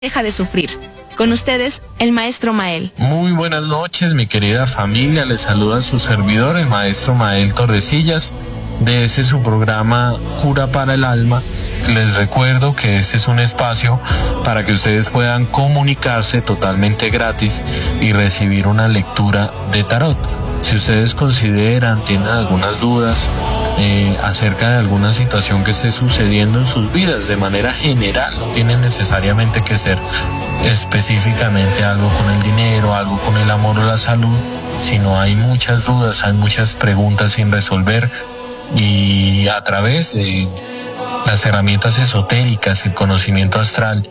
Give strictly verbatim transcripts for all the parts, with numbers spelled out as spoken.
Deja de sufrir. Con ustedes, el maestro Mael. Muy buenas noches, mi querida familia. Les saluda su servidor, el maestro Mael Tordesillas, de ese su programa Cura para el Alma. Les recuerdo que ese es un espacio para que ustedes puedan comunicarse totalmente gratis y recibir una lectura de tarot. Si ustedes consideran, tienen algunas dudas eh, acerca de alguna situación que esté sucediendo en sus vidas de manera general, no tienen necesariamente que ser específicamente algo con el dinero, algo con el amor o la salud, sino hay muchas dudas, hay muchas preguntas sin resolver, y a través de las herramientas esotéricas, el conocimiento astral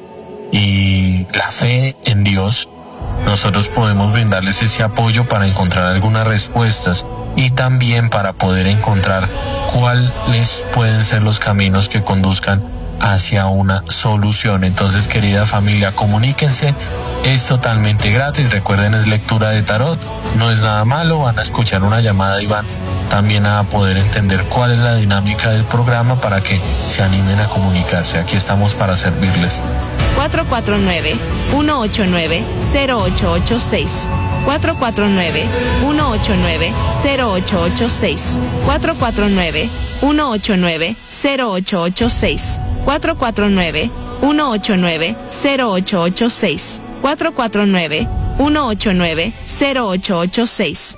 y la fe en Dios, nosotros podemos brindarles ese apoyo para encontrar algunas respuestas y también para poder encontrar cuáles pueden ser los caminos que conduzcan hacia una solución. Entonces, querida familia, comuníquense, es totalmente gratis. Recuerden, es lectura de tarot, no es nada malo, van a escuchar una llamada y van también a poder entender cuál es la dinámica del programa para que se animen a comunicarse. Aquí estamos para servirles. cuatro cuatro nueve, uno ocho nueve, cero ocho ocho seis. cuatro cuatro nueve, uno ocho nueve, cero ocho ocho seis. cuatro cuatro nueve, uno ocho nueve, cero ocho ocho seis. cuatro cuatro nueve, uno ocho nueve, cero ocho ocho seis. cuatro cuatro nueve, uno ocho nueve, cero ocho ocho seis.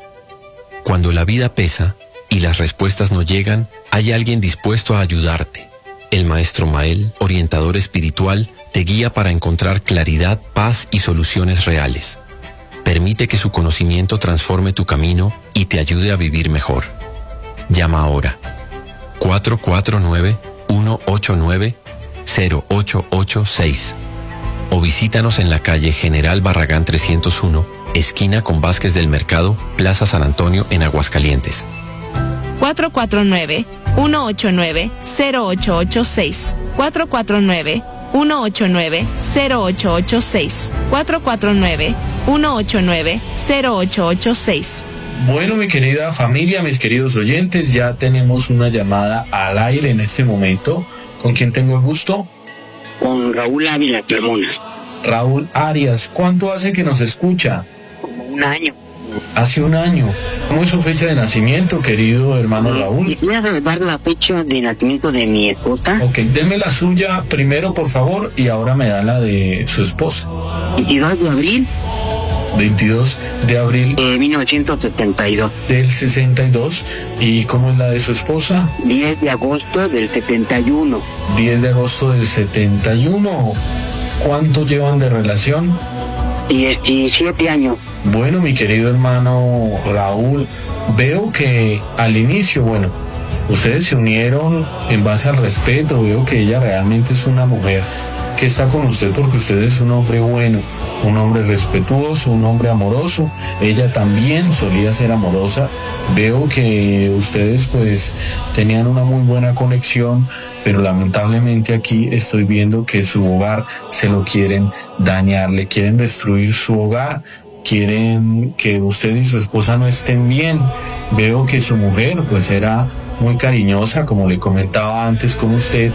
Cuando la vida pesa y las respuestas no llegan, hay alguien dispuesto a ayudarte. El maestro Mael, orientador espiritual, te guía para encontrar claridad, paz y soluciones reales. Permite que su conocimiento transforme tu camino y te ayude a vivir mejor. Llama ahora. cuatro cuatro nueve, uno ocho nueve, cero ocho ocho seis. O visítanos en la calle General Barragán trescientos uno, esquina con Vázquez del Mercado, Plaza San Antonio, en Aguascalientes. cuatro cuatro nueve, uno ocho nueve, cero ocho ocho seis. cuatro cuatro nueve, uno ocho nueve, cero ocho ocho seis. cuatro cuatro nueve, uno ocho nueve, cero ocho ocho seis. Bueno, mi querida familia, mis queridos oyentes, ya tenemos una llamada al aire en este momento. ¿Con quién tengo el gusto? Con Raúl Ávila Cremona. Raúl Arias, ¿cuánto hace que nos escucha? Como un año. Hace un año. ¿Cómo es su fecha de nacimiento, querido hermano Raúl? Voy a dar la fecha de nacimiento de mi esposa. Ok, deme la suya primero, por favor, y ahora me da la de su esposa. veintidós de abril. veintidós de abril. De mil novecientos setenta y dos. Del sesenta y dos. ¿Y cómo es la de su esposa? diez de agosto del setenta y uno. diez de agosto del setenta y uno. ¿Cuánto llevan de relación? diecisiete años. Bueno, mi querido hermano Raúl, veo que al inicio, bueno, ustedes se unieron en base al respeto. Veo que ella realmente es una mujer que está con usted porque usted es un hombre bueno, un hombre respetuoso, un hombre amoroso. Ella también solía ser amorosa. Veo que ustedes pues tenían una muy buena conexión, pero lamentablemente aquí estoy viendo que su hogar se lo quieren dañar, le quieren destruir su hogar, quieren que usted y su esposa no estén bien. Veo que su mujer pues era muy cariñosa, como le comentaba antes con usted,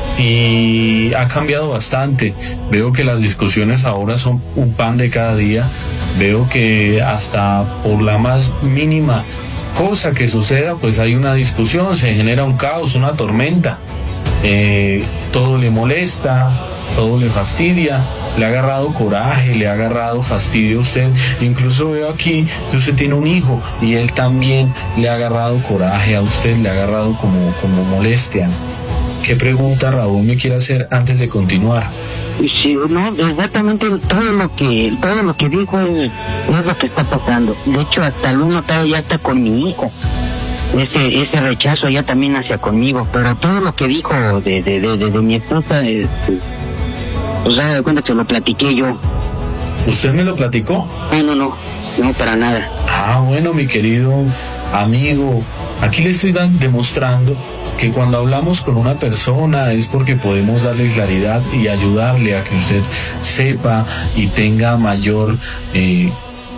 y ha cambiado bastante. Veo que las discusiones ahora son un pan de cada día. Veo que hasta por la más mínima cosa que suceda pues hay una discusión, se genera un caos, una tormenta. Eh, todo le molesta, todo le fastidia, le ha agarrado coraje, le ha agarrado fastidio a usted. Incluso veo aquí que usted tiene un hijo y él también le ha agarrado coraje a usted, le ha agarrado como, como molestia. ¿Qué pregunta, Raúl, me quiere hacer antes de continuar? Sí, no, exactamente todo lo que todo lo que dijo es, es lo que está pasando. De hecho, hasta lo he notado ya está con mi hijo. Ese, ese rechazo ya también hacia conmigo, pero todo lo que dijo de, de, de, de, de mi esposa, es, pues ya de cuenta que lo platiqué yo. ¿Usted me lo platicó? No, no, no, no para nada. Ah, bueno, mi querido amigo, aquí le estoy dan, demostrando que cuando hablamos con una persona es porque podemos darle claridad y ayudarle a que usted sepa y tenga mayor eh,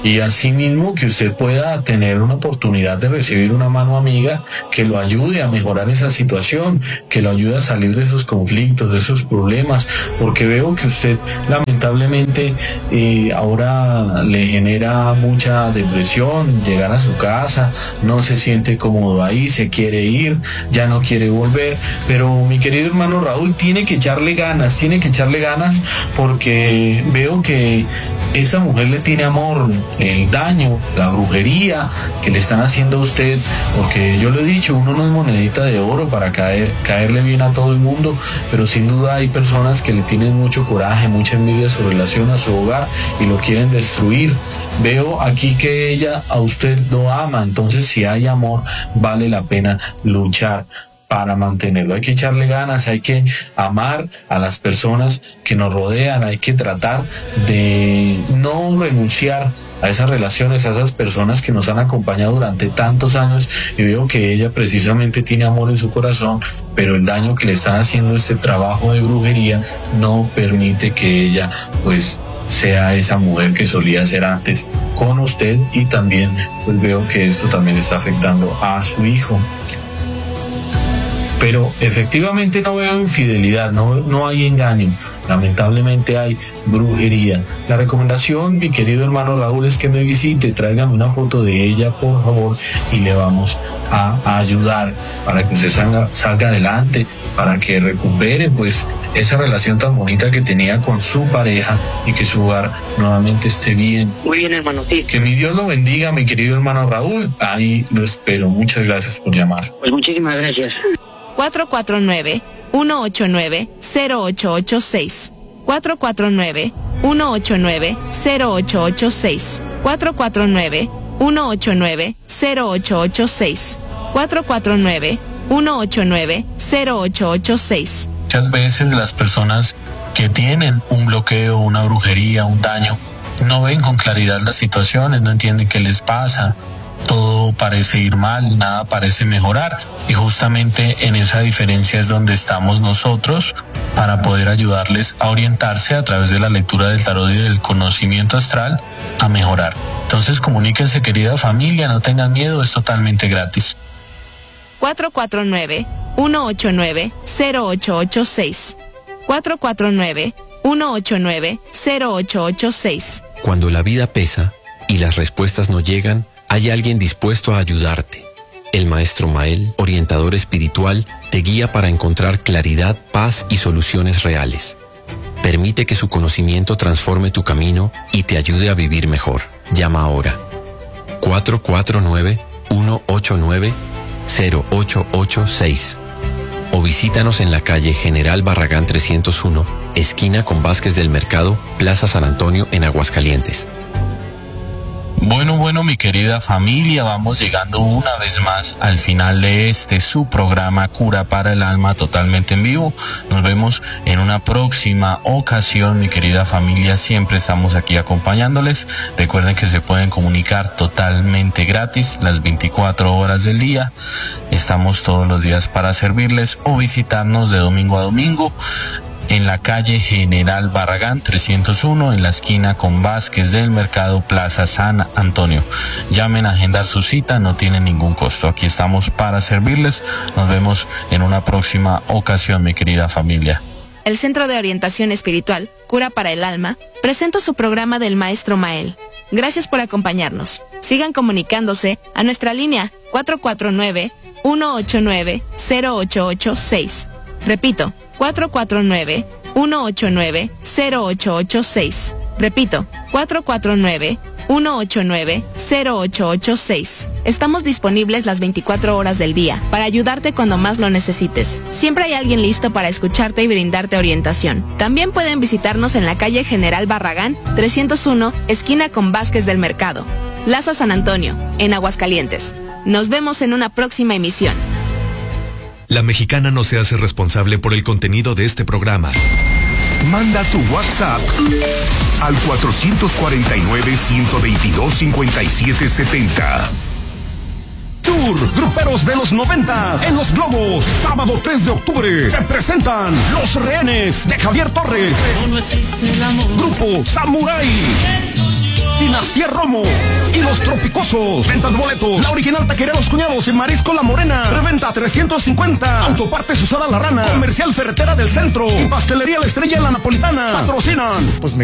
y asimismo que usted pueda tener una oportunidad de recibir una mano amiga que lo ayude a mejorar esa situación, que lo ayude a salir de esos conflictos, de esos problemas, porque veo que usted lamentablemente eh, ahora le genera mucha depresión llegar a su casa, no se siente cómodo ahí, se quiere ir, ya no quiere volver, pero mi querido hermano Raúl tiene que echarle ganas, tiene que echarle ganas porque veo que esa mujer le tiene amor, el daño, la brujería que le están haciendo a usted, porque yo le he dicho, uno no es monedita de oro para caer, caerle bien a todo el mundo, pero sin duda hay personas que le tienen mucho coraje, mucha envidia a su relación, a su hogar y lo quieren destruir. Veo aquí que ella a usted lo ama, entonces si hay amor vale la pena luchar para mantenerlo. Hay que echarle ganas, hay que amar a las personas que nos rodean, hay que tratar de no renunciar a esas relaciones, a esas personas que nos han acompañado durante tantos años, y veo que ella precisamente tiene amor en su corazón, pero el daño que le están haciendo este trabajo de brujería no permite que ella pues sea esa mujer que solía ser antes con usted, y también pues veo que esto también está afectando a su hijo. Pero efectivamente no veo infidelidad, no, no hay engaño, lamentablemente hay brujería. La recomendación, mi querido hermano Raúl, es que me visite, tráigame una foto de ella, por favor, y le vamos a, a ayudar para que usted salga, salga adelante, para que recupere pues esa relación tan bonita que tenía con su pareja y que su hogar nuevamente esté bien. Muy bien, hermano, sí. Que mi Dios lo bendiga, mi querido hermano Raúl. Ahí lo espero. Muchas gracias por llamar. Pues muchísimas gracias. cuatro cuatro nueve, uno ocho nueve, cero ocho ocho seis. cuatro cuatro nueve, uno ocho nueve, cero ocho ocho seis. cuatro cuatro nueve, uno ocho nueve, cero ocho ocho seis. cuatro cuatro nueve, uno ocho nueve, cero ocho ocho seis. Muchas veces las personas que tienen un bloqueo, una brujería, un daño, no ven con claridad las situaciones, no entienden qué les pasa. Todo parece ir mal, nada parece mejorar, y justamente en esa diferencia es donde estamos nosotros para poder ayudarles a orientarse a través de la lectura del tarot y del conocimiento astral a mejorar. Entonces comuníquense, querida familia, no tengan miedo, es totalmente gratis. cuatro cuatro nueve, uno ocho nueve, cero ocho ocho seis. cuatro cuatro nueve, uno ocho nueve, cero ocho ocho seis. Cuando la vida pesa y las respuestas no llegan, hay alguien dispuesto a ayudarte. El maestro Mael, orientador espiritual, te guía para encontrar claridad, paz y soluciones reales. Permite que su conocimiento transforme tu camino y te ayude a vivir mejor. Llama ahora. cuatro cuatro nueve, uno ocho nueve, cero ocho ocho seis. O visítanos en la calle General Barragán trescientos uno, esquina con Vázquez del Mercado, Plaza San Antonio, en Aguascalientes. Bueno, bueno, mi querida familia, vamos llegando una vez más al final de este su programa Cura para el Alma, totalmente en vivo. Nos vemos en una próxima ocasión, mi querida familia. Siempre estamos aquí acompañándoles. Recuerden que se pueden comunicar totalmente gratis las veinticuatro horas del día. Estamos todos los días para servirles, o visitarnos de domingo a domingo en la calle General Barragán trescientos uno, en la esquina con Vázquez del Mercado, Plaza San Antonio. Llamen a agendar su cita, no tienen ningún costo. Aquí estamos para servirles. Nos vemos en una próxima ocasión, mi querida familia. El Centro de Orientación Espiritual, Cura para el Alma, presenta su programa del Maestro Mael. Gracias por acompañarnos. Sigan comunicándose a nuestra línea cuatro cuatro nueve, uno ocho nueve, cero ocho ocho seis. Repito, cuatro cuatro nueve, uno ocho nueve, cero ocho ocho seis. Repito, cuatro cuatro nueve, uno ocho nueve, cero ocho ocho seis. Estamos disponibles las veinticuatro horas del día para ayudarte cuando más lo necesites. Siempre hay alguien listo para escucharte y brindarte orientación. También pueden visitarnos en la calle General Barragán trescientos uno, esquina con Vázquez del Mercado, Plaza San Antonio, en Aguascalientes. Nos vemos en una próxima emisión. La Mexicana no se hace responsable por el contenido de este programa. Manda tu WhatsApp al cuatro cuatro nueve, uno dos dos, cinco siete siete cero. Tour Gruperos de los noventas en Los Globos, sábado tres de octubre, se presentan Los Rehenes de Javier Torres, Grupo Samurai, Dinastía Romo y Los Tropicosos. Ventas de boletos. La Original Taquería Los Cuñados en Marisco La Morena. Reventa trescientos cincuenta. Autopartes Usada La Rana. Comercial Ferretera del Centro. Y Pastelería La Estrella en La Napolitana. Patrocinan. Pues me